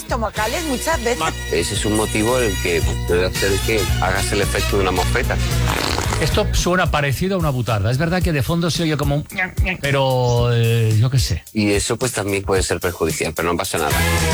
estomacales muchas veces. Ese es un motivo el que puede hacer que hagas el efecto de una mosfeta. Esto suena parecido a una butarda. Es verdad que de fondo se oye como un... Pero yo qué sé. Y eso pues también puede ser perjudicial, pero no pasa nada.